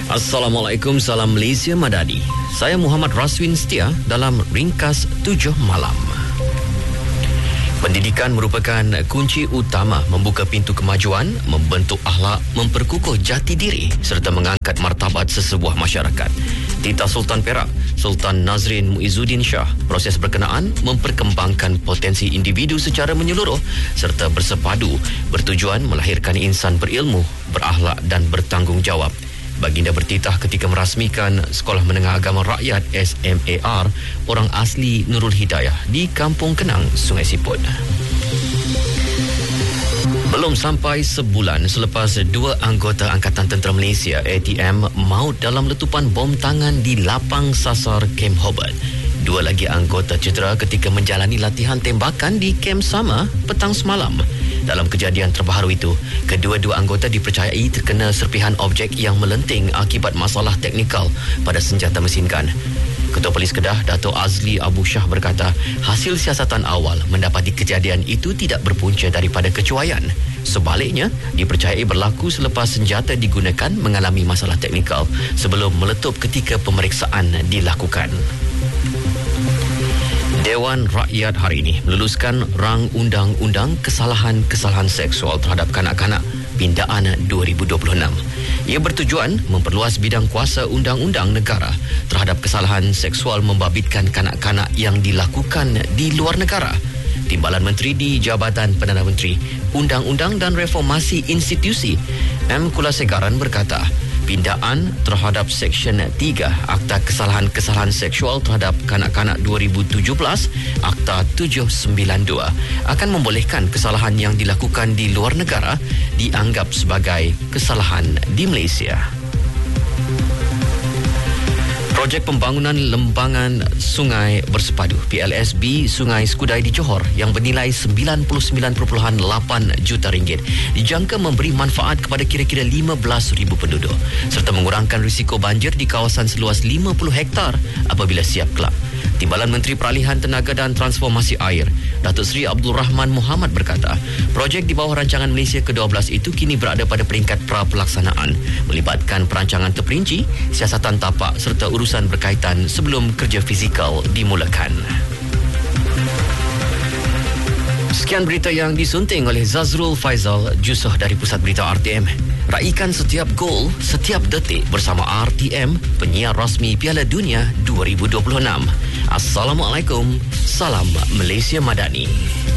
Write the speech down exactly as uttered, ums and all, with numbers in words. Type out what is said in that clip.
Assalamualaikum, salam Malaysia Madani. Saya Muhammad Raswin Setia dalam Ringkas tujuh Malam. Pendidikan merupakan kunci utama membuka pintu kemajuan, membentuk akhlak, memperkukuh jati diri serta mengangkat martabat sesebuah masyarakat. Titah Sultan Perak, Sultan Nazrin Muizzuddin Shah, proses berkenaan memperkembangkan potensi individu secara menyeluruh serta bersepadu bertujuan melahirkan insan berilmu, berakhlak dan bertanggungjawab. Baginda bertitah ketika merasmikan Sekolah Menengah Agama Rakyat S M A R orang asli Nurul Hidayah di Kampung Kenang, Sungai Siput. Belum sampai sebulan selepas dua anggota Angkatan Tentera Malaysia A T M maut dalam letupan bom tangan di lapang sasar Kem Hobart. Dua lagi anggota cedera ketika menjalani latihan tembakan di kem sama petang semalam. Dalam kejadian terbaru itu, kedua-dua anggota dipercayai terkena serpihan objek yang melenting akibat masalah teknikal pada senjata mesin gun. Ketua Polis Kedah, Dato' Azli Abu Shah berkata, hasil siasatan awal mendapati kejadian itu tidak berpunca daripada kecuaian. Sebaliknya, dipercayai berlaku selepas senjata digunakan mengalami masalah teknikal sebelum meletup ketika pemeriksaan dilakukan. Dewan Rakyat hari ini meluluskan rang undang-undang kesalahan-kesalahan seksual terhadap kanak-kanak pindaan dua ribu dua puluh enam. Ia bertujuan memperluas bidang kuasa undang-undang negara terhadap kesalahan seksual membabitkan kanak-kanak yang dilakukan di luar negara. Timbalan Menteri di Jabatan Perdana Menteri, Undang-Undang dan Reformasi Institusi M. Kulasegaran berkata, pindaan terhadap Seksyen tiga Akta Kesalahan-Kesalahan Seksual terhadap Kanak-kanak dua ribu tujuh belas, Akta tujuh sembilan dua, akan membolehkan kesalahan yang dilakukan di luar negara dianggap sebagai kesalahan di Malaysia. Projek pembangunan lembangan sungai bersepadu P L S B Sungai Skudai di Johor yang bernilai sembilan puluh sembilan perpuluhan lapan juta ringgit dijangka memberi manfaat kepada kira-kira lima belas ribu penduduk serta mengurangkan risiko banjir di kawasan seluas lima puluh hektar apabila siap kelak. Timbalan Menteri Peralihan Tenaga dan Transformasi Air, Datuk Seri Abdul Rahman Muhammad berkata, projek di bawah rancangan Malaysia ke dua belas itu kini berada pada peringkat pra-pelaksanaan, melibatkan perancangan terperinci, siasatan tapak serta urusan berkaitan sebelum kerja fizikal dimulakan. Sekian berita yang disunting oleh Zazrul Faizal, Jusoh dari Pusat Berita R T M. Raikan setiap gol, setiap detik bersama R T M, penyiar rasmi Piala Dunia dua ribu dua puluh enam. Assalamualaikum, salam Malaysia Madani.